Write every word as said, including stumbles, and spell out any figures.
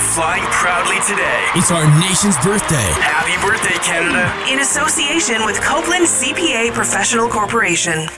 flying proudly today. It's our nation's birthday. Happy birthday, Canada. In association with Copeland C P A Professional Corporation.